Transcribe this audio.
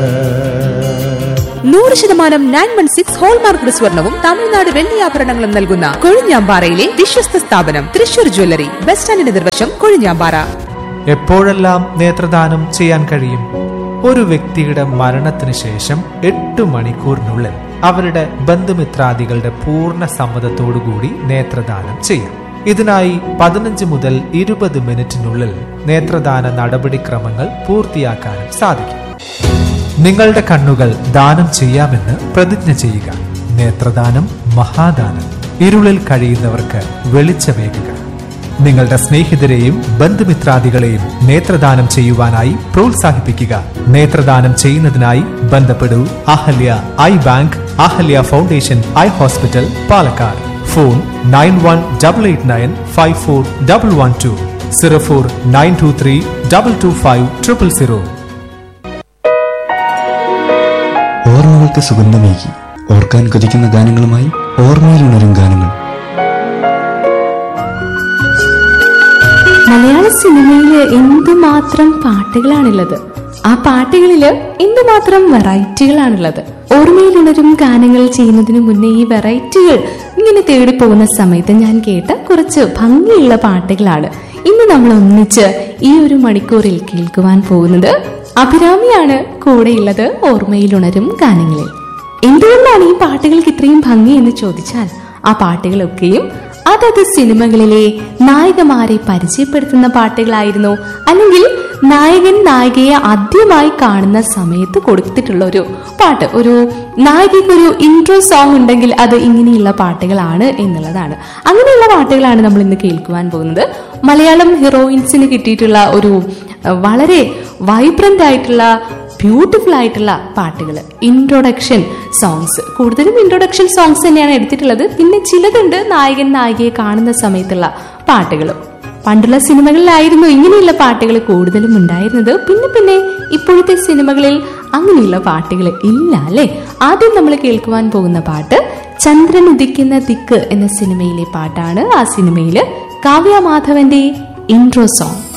100% 916 hallmark സ്വർണവും തമിഴ്നാട് വെള്ളിയാഭരണങ്ങളും നൽകുന്ന കൊഴിഞ്ഞാമ്പാറയിലെ വിശ്വസ്ത സ്ഥാപനം തൃശൂർ ജ്വല്ലറി, ബസ് സ്റ്റാൻഡിന് നിർവശം, കൊഴിഞ്ഞാമ്പാറ. എപ്പോഴെല്ലാം നേത്രദാനം ചെയ്യാൻ കഴിയും? ഒരു വ്യക്തിയുടെ മരണത്തിന് ശേഷം 8 മണിക്കൂറിനുള്ളിൽ അവരുടെ ബന്ധുമിത്രാദികളുടെ പൂർണ്ണ സമ്മതത്തോടുകൂടി നേത്രദാനം ചെയ്യാം. ഇതിനായി 15 മുതൽ 20 മിനിറ്റിനുള്ളിൽ നേത്രദാന നടപടിക്രമങ്ങൾ പൂർത്തിയാക്കാനും സാധിക്കും. നിങ്ങളുടെ കണ്ണുകൾ ദാനം ചെയ്യാമെന്ന് പ്രതിജ്ഞ ചെയ്യുക. നേത്രദാനം മഹാദാനം. ഇരുളിൽ കഴിയുന്നവർക്ക് വെളിച്ചമേകുക. നിങ്ങളുടെ സ്നേഹിതരെയും ബന്ധുമിത്രാദികളെയും നേത്രദാനം ചെയ്യുവാനായി പ്രോത്സാഹിപ്പിക്കുക. നേത്രദാനം ചെയ്യുന്നതിനായി ബന്ധപ്പെടൂ Ahalya I bank, Ahalya foundation eye hospital, Palakkad. Phone 9188954112, 04923225000. ഓർമ്മകൾക്ക് സുഗന്ധമേകി ഓർക്കാൻ കൊതിക്കുന്ന ഗാനങ്ങളുമായി ഓർമ്മയിൽ ഉണരും ഗാനങ്ങൾ. മലയാള സിനിമയിൽ എന്തുമാത്രം പാട്ടുകളാണുള്ളത്, ആ പാട്ടുകളിൽ എന്തുമാത്രം വെറൈറ്റികളാണുള്ളത്. ഓർമ്മയിൽ ഉണരും ഗാനങ്ങൾ ചെയ്യുന്നതിന് മുന്നേ ഈ വെറൈറ്റികൾ ഇങ്ങനെ തേടി പോകുന്ന സമയത്ത് ഞാൻ കേട്ട കുറച്ച് ഭംഗിയുള്ള പാട്ടുകളാണ് ഇന്ന് നമ്മൾ ഒന്നിച്ച് ഈ ഒരു മണിക്കൂറിൽ കേൾക്കുവാൻ പോകുന്നത്. അഭിരാമിയാണ് കൂടെയുള്ളത് ഓർമ്മയിൽ ഉണരും ഗാനങ്ങളിൽ. എന്തുകൊണ്ടാണ് ഈ പാട്ടുകൾക്ക് ഇത്രയും ഭംഗി എന്ന് ചോദിച്ചാൽ, ആ പാട്ടുകളൊക്കെയും അതത് സിനിമകളിലെ നായികമാരെ പരിചയപ്പെടുത്തുന്ന പാട്ടുകളായിരുന്നു, അല്ലെങ്കിൽ നായകൻ നായികയെ ആദ്യമായി കാണുന്ന സമയത്ത് കൊടുത്തിട്ടുള്ള ഒരു പാട്ട്. ഒരു നായികയ്ക്ക് ഒരു ഇൻട്രോ സോങ് ഉണ്ടെങ്കിൽ അത് ഇങ്ങനെയുള്ള പാട്ടുകളാണ് എന്നുള്ളതാണ്. അങ്ങനെയുള്ള പാട്ടുകളാണ് നമ്മൾ ഇന്ന് കേൾക്കുവാൻ പോകുന്നത്. മലയാളം ഹീറോയിൻസിന് കിട്ടിയിട്ടുള്ള ഒരു വളരെ വൈബ്രന്റ് ആയിട്ടുള്ള ബ്യൂട്ടിഫുൾ ആയിട്ടുള്ള പാട്ടുകൾ, ഇൻട്രൊഡക്ഷൻ സോങ്സ്. കൂടുതലും ഇൻട്രൊഡക്ഷൻ സോങ്സ് തന്നെയാണ് എടുത്തിട്ടുള്ളത്. പിന്നെ ചിലതുണ്ട് നായകൻ നായികയെ കാണുന്ന സമയത്തുള്ള പാട്ടുകളും. പണ്ടുള്ള സിനിമകളിലായിരുന്നു ഇങ്ങനെയുള്ള പാട്ടുകൾ കൂടുതലും ഉണ്ടായിരുന്നത്. പിന്നെ ഇപ്പോഴത്തെ സിനിമകളിൽ അങ്ങനെയുള്ള പാട്ടുകൾ ഇല്ല അല്ലെ. ആദ്യം നമ്മൾ കേൾക്കുവാൻ പോകുന്ന പാട്ട് ചന്ദ്രൻ ഉദിക്കുന്ന ദിക്ക് എന്ന സിനിമയിലെ പാട്ടാണ്. ആ സിനിമയില് കാവ്യ മാധവന്റെ ഇൻട്രോ സോങ്.